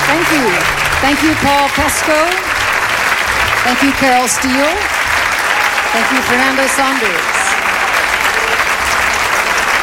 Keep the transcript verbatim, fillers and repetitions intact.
Thank you. Thank you, Paul Pesco. Thank you, Carol Steele. Thank you, Fernando Saunders.